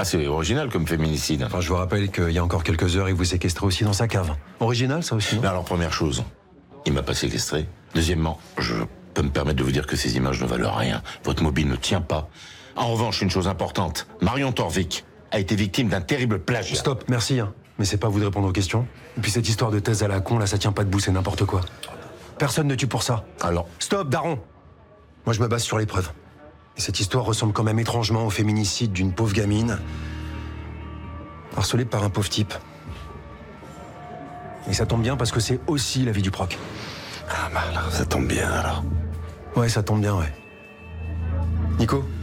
Ah, c'est original comme féminicide. Enfin, je vous rappelle qu'il y a encore quelques heures, il vous séquestrait aussi dans sa cave. Original, ça aussi, non? Alors, première chose, il m'a pas séquestré. Deuxièmement, je peux me permettre de vous dire que ces images ne valent rien. Votre mobile ne tient pas. En revanche, une chose importante, Marion Torvik a été victime d'un terrible plagiat. Stop, merci, hein. Mais c'est pas à vous de répondre aux questions. Et puis cette histoire de thèse à la con, là, ça tient pas debout, c'est n'importe quoi. Personne ne tue pour ça. Alors, Stop, daron! Moi, je me base sur les preuves. Et cette histoire ressemble quand même étrangement au féminicide d'une pauvre gamine, harcelée par un pauvre type. Et ça tombe bien parce que c'est aussi la vie du proc. Ah bah alors, ça tombe bien alors. Ouais, ça tombe bien, ouais. Nico,